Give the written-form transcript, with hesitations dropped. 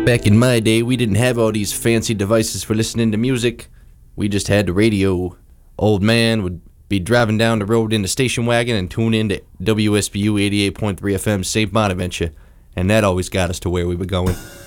Back in my day, we didn't have all these fancy devices for listening to music. We just had the radio. Old man would be driving down the road in the station wagon and tune in to WSBU 88.3 FM St. Bonaventure, and that always got us to where we were going.